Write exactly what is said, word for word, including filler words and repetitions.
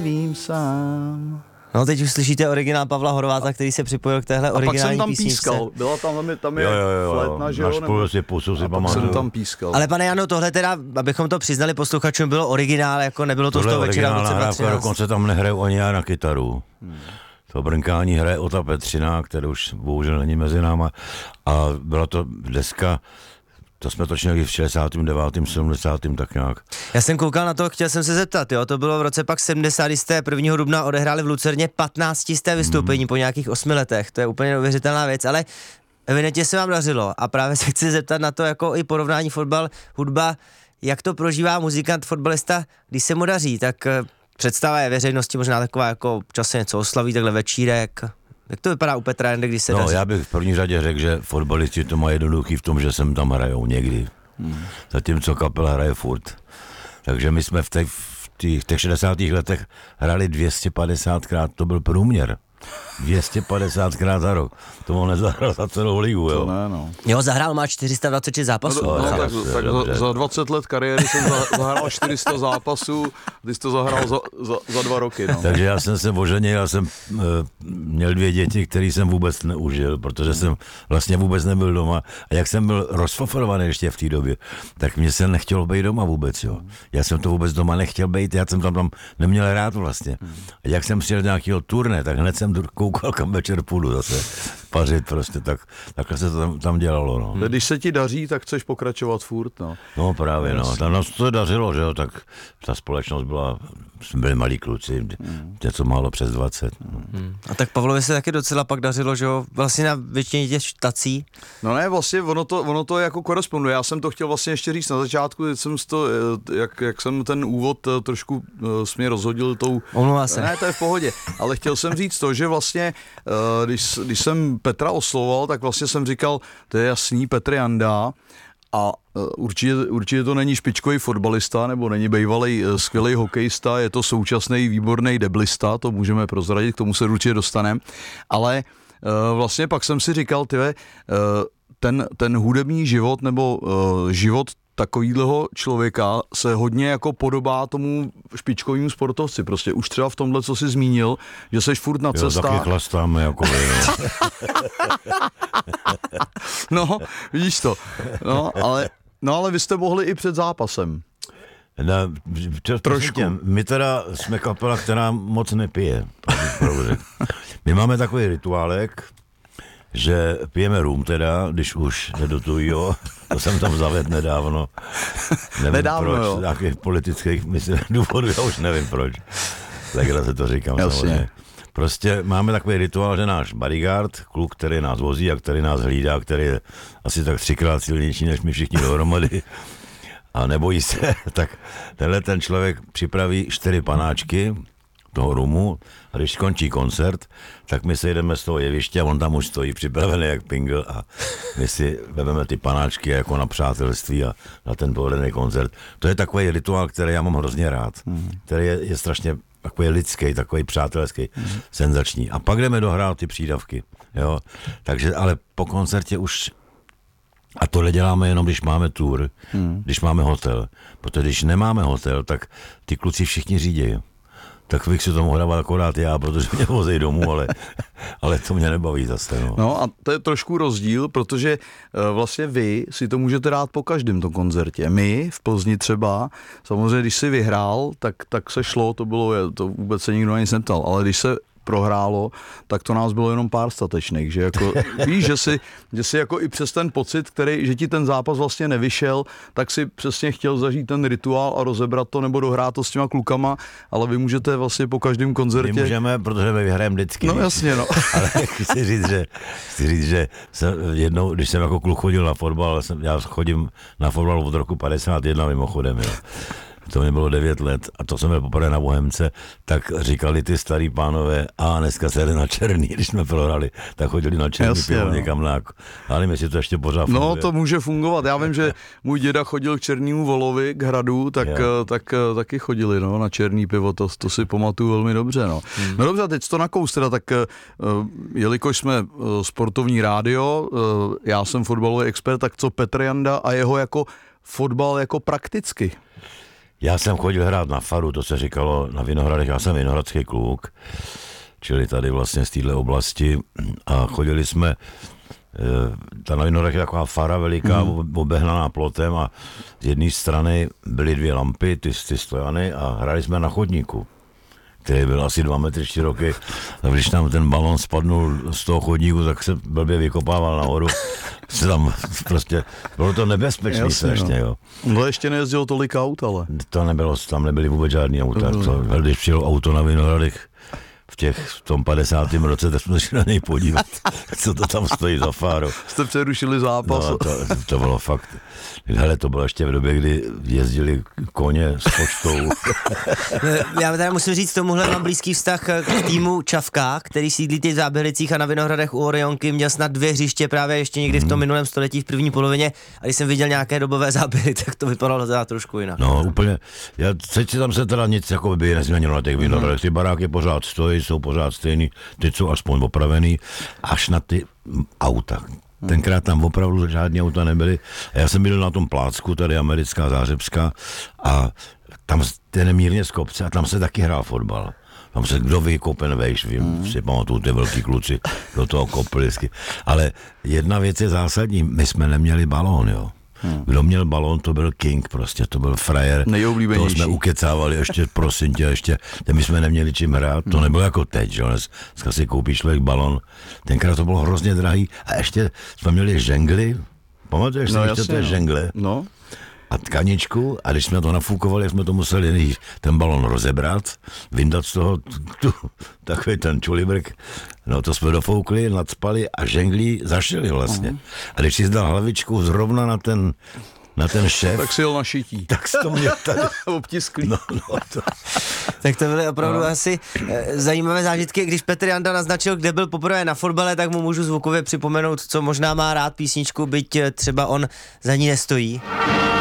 nevím sám. No teď už slyšíte originál Pavla Horváta, který se připojil k téhle originální písničce. A pak jsem tam pískal, byla tam, tam je jo, jo, jo, flétna, že jo? Náš spolu si pusu si pamatuju. jsem tam pískal. Ale pane Jano, tohle teda, abychom to přiznali posluchačům, bylo originál, jako nebylo to tohle z toho večera originální nahrávka, třináct. dokonce tam nehrajou ani já na kytaru. Hmm. To brnkání hraje Ota Petřina, který už bohužel není mezi náma. A byla to deska, to jsme točili v šedesátém devátém sedmdesátém tak nějak. Já jsem koukal na to, chtěl jsem se zeptat, jo, to bylo v roce pak sedmdesátého kdy jste prvního dubna odehráli v Lucerně patnáctisté vystoupení hmm. po nějakých osmi letech, to je úplně neuvěřitelná věc, ale evidentně se vám dařilo a právě se chci zeptat na to, jako i porovnání fotbal, hudba, jak to prožívá muzikant, fotbalista, když se mu daří, tak představa je veřejnosti možná taková, jako časem něco oslaví, takhle večírek. Jak to vypadá u Petra Jandy, když se No, daří? já bych v první řadě řekl, že fotbalisti to mají jednoduchý v tom, že sem tam hrajou někdy. Hmm. Zatímco kapela hraje furt. Takže my jsme v těch, v těch, těch šedesátých letech hrali dvě stě padesátkrát, to byl průměr. dvě stě padesátkrát za rok. To on nezahrál za celou ligu, jo. To ne, no. Jo, zahrál má čtyři sta dvacet šest zápasů. No, no, no, tak, tak za, za dvacet let kariéry jsem zahrál čtyři sta zápasů, ty jsi to zahrál za, za, za dva roky, no. Takže já jsem se oženil, já jsem uh, měl dvě děti, které jsem vůbec neužil, protože jsem vlastně vůbec nebyl doma. A jak jsem byl rozfoforovaný ještě v té době, tak mě se nechtělo být doma vůbec, jo. Já jsem to vůbec doma nechtěl být, já jsem tam, tam neměl rád vlastně. A jak jsem přijel do nějakého turné, tak hned jsem koukal, kam večer půjdu zase pařit prostě, tak, takhle se to tam, tam dělalo, no. Když se ti daří, tak chceš pokračovat furt, no. No právě, no, tam nás to dařilo, že jo, tak ta společnost byla, jsme byli malí kluci, hmm. něco málo přes dvacet. Hmm. A tak Pavlovi se taky docela pak dařilo, že jo, vlastně na většině těch štací. No ne, vlastně ono to, ono to jako koresponduje, já jsem to chtěl vlastně ještě říct na začátku, jsem to, jak, jak jsem ten úvod trošku smě rozhodil tou... Omlouvá se. Ne, to je v pohodě, ale chtěl jsem říct to, že vlastně, když, když jsem Petra oslovoval, tak vlastně jsem říkal, to je jasný, Petr Janda, a určitě, určitě to není špičkový fotbalista, nebo není bývalý skvělý hokejista, je to současný výborný deblista, to můžeme prozradit, k tomu se určitě dostaneme, ale vlastně pak jsem si říkal, tyve, ten, ten hudební život, nebo život takovýhleho člověka se hodně jako podobá tomu špičkovému sportovci. Prostě už třeba v tomhle, co jsi zmínil, že seš furt na cestách. Jo, taky chlastáme jako vy. No, vidíš to. No, ale, no, ale vy jste mohli i před zápasem. No, čo, trošku. My teda jsme kapela, která moc nepije. My máme takový rituálek, že pijeme rum teda, když už nedotují, jo. To jsem tam zavedl nedávno. Nevím nedávno, proč, jo. nějakých politických myslím, důvodů, já už nevím proč. Takhle se to říkám. Jasně. Prostě máme takový rituál, že náš bodyguard, kluk, který nás vozí a který nás hlídá, který je asi tak třikrát silnější než my všichni dohromady a nebojí se, tak tenhle ten člověk připraví čtyři panáčky toho rumu a když skončí koncert, tak my se jdeme z toho jeviště a on tam už stojí připravený jak pingl a my si vezmeme ty panáčky jako na přátelství a na ten povedený koncert. To je takový rituál, který já mám hrozně rád, mm. který je, je strašně takový lidský, takový přátelský, mm. senzační. A pak jdeme dohrát ty přídavky, jo. Takže, ale po koncertě už, a tohle děláme jenom, když máme tour, mm. když máme hotel, protože když nemáme hotel, tak ty kluci všichni řídí. Tak bych si to mohl dávat akorát já, protože mě vozí domů, ale, ale to mě nebaví zase. No. no a to je trošku rozdíl, protože vlastně vy si to můžete dát po každém tom koncertě. My v Plzni třeba, samozřejmě když si vyhrál, tak, tak se šlo, to bylo, to vůbec se nikdo ani neptal, ale když se prohrálo, tak to nás bylo jenom pár statečných, že jako, víš, že si, že si jako i přes ten pocit, který, že ti ten zápas vlastně nevyšel, tak si přesně chtěl zažít ten rituál a rozebrat to nebo dohrát to s těma klukama, ale vy můžete vlastně po každém koncertě... My můžeme, protože my vyhrajeme vždycky. No jasně, no. Ale chci říct, že, chci říct, že jsem jednou, když jsem jako kluk chodil na fotbal, já chodím na fotbal od roku padesát jedna mimochodem, jo. To mi bylo devět let a to jsem byl poprvé na Bohemce, tak říkali ty starý pánové, a dneska se jde na černý, když jsme prohrali, tak chodili na černý pivo no. někam na, ale my si to ještě pořád funguje. No to může fungovat, já vím, že můj děda chodil k Černému Volovi, k hradu, tak, tak taky chodili no, na černý pivo, to, to si pamatuju velmi dobře. No, hmm. no dobře, teď to nakous teda, tak jelikož jsme sportovní rádio, já jsem fotbalový expert, tak co Petr Janda a jeho jako fotbal jako prakticky? Já jsem chodil hrát na faru, to se říkalo na Vinohradech, já jsem vinohradský kluk, čili tady vlastně z této oblasti a chodili jsme, ta na Vinohradech je taková fara veliká, hmm. obehnaná plotem a z jedné strany byly dvě lampy, ty, ty stojany a hráli jsme na chodníku, který byl asi dva metry široký. A když tam ten balon spadnul z toho chodníku, tak se blbě vykopával nahoru. Se tam prostě, bylo to nebezpečné strašně, jo. No ještě nejezdilo tolik aut, ale. To nebylo, tam nebyly vůbec žádný auta. To, když přijelo auto na Vinohradech v těch, v tom padesátém roce, tak jsme šli na něj podívat, co to tam stojí za fáru. Jste přerušili zápas. No, to, to bylo fakt, hele, to bylo ještě v době, kdy jezdili koně s poštou. Já teda musím říct, tomuhle mám blízký vztah k týmu Čavka, který sídlí teď v Zábělicích a na Vinohradech u Orionky, měl snad dvě hřiště právě ještě někdy v tom minulém století, v první polovině, a když jsem viděl nějaké dobové záběry, tak to vypadalo teda trošku jinak. No úplně, já, teď si tam se teda nic jako by nezměnilo na těch Vinohradech, ty baráky pořád stojí, jsou pořád stejný, teď jsou aspoň opravený, až na ty auta. Tenkrát tam opravdu žádné auta nebyly. Já jsem byl na tom plácku, tady americká Zářebská, a tam ten mírně z kopce a tam se taky hrál fotbal. Tam se kdo vykopen vejš, vím, mm. si pamatuju, ty velký kluci do toho kopli. Ale jedna věc je zásadní, my jsme neměli balón, jo. Hmm. Kdo měl balón, to byl king, prostě, to byl frajer. Nejoblíbenější. To jsme ukecávali, ještě prosím tě, ještě, my jsme neměli čím hrát, to nebylo jako teď, že dneska si koupí člověk balón, tenkrát to bylo hrozně drahý a ještě jsme měli žengly, pamatuješ si, no, ještě to je žengle? No. A tkaničku, a když jsme to nafukovali, jsme to museli nejdřív ten balon rozebrat, vyndat z toho tu, takový ten čulibrk, no to jsme dofoukli, nadspali a ženglí zašili vlastně. Uh-huh. A když si zdal hlavičku zrovna na ten, na ten šéf, tak si jel na šití. Tak to mě tady obtisklý. No, no, to. Tak to byly opravdu no. asi e, zajímavé zážitky. Když Petr Janda naznačil, kde byl poprvé na fotbale, tak mu můžu zvukově připomenout, co možná má rád písničku, byť třeba on za ní nestojí.